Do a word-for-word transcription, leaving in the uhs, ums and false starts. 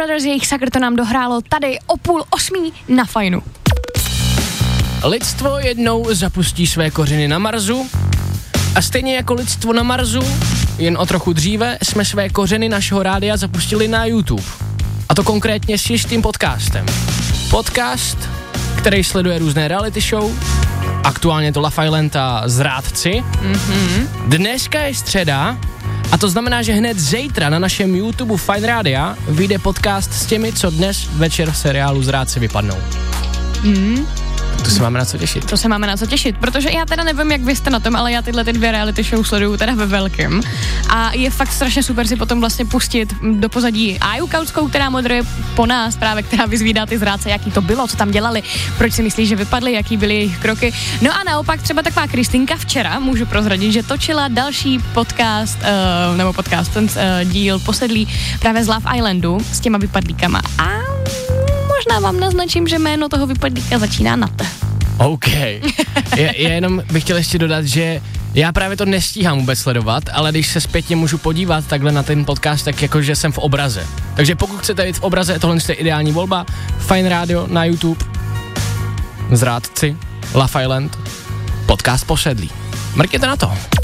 Brothers, jejich Sakr to nám dohrálo tady o půl osmí na Fajnu. Lidstvo jednou zapustí své kořeny na Marsu a stejně jako lidstvo na Marsu, jen o trochu dříve, jsme své kořeny našeho rádia zapustili na YouTube. A to konkrétně s čistým podcastem. Podcast, který sleduje různé reality show, aktuálně to Love Island a Zrádci. Mm-hmm. Dneska je středa a to znamená, že hned zítra na našem YouTube Fajn Rádia vyjde podcast s těmi, co dnes večer v seriálu Zrádci vypadnou. Mm. To se máme na co těšit. To se máme na co těšit, protože já teda nevím, jak vy jste na tom, ale já tyhle ty dvě reality show sleduju teda ve velkém. A je fakt strašně super si potom vlastně pustit do pozadí Aju Kautskou, která moderuje po nás právě, která vyzvídá ty Zrádce, jaký to bylo, co tam dělali, proč si myslí, že vypadli, jaký byly jejich kroky. No a naopak třeba taková Kristýnka včera, můžu prozradit, že točila další podcast, uh, nebo podcast, ten uh, díl posedlý právě z Love Islandu s těma vypadlíkama. A možná vám naznačím, že jméno toho vypadlíka začíná na T. OK. Je, je jenom bych chtěl ještě dodat, že já právě to nestíhám vůbec sledovat, ale když se zpětně můžu podívat takhle na ten podcast, tak jakože jsem v obraze. Takže pokud chcete jít v obraze, tohle je ideální volba. Fajn rádio na YouTube, Zrádci, Love Island, podcast Posedlí. Mrkněte na to.